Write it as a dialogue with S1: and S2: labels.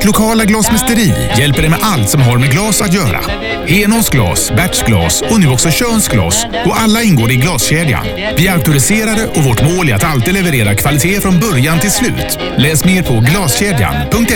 S1: Ditt lokala glasmästeri hjälper dig med allt som har med glas att göra. Enås glas, Berts glas och nu också Tjörns glas. Och alla ingår i glaskedjan. Vi är auktoriserade och vårt mål är att alltid leverera kvalitet från början till slut. Läs mer på glaskedjan.se.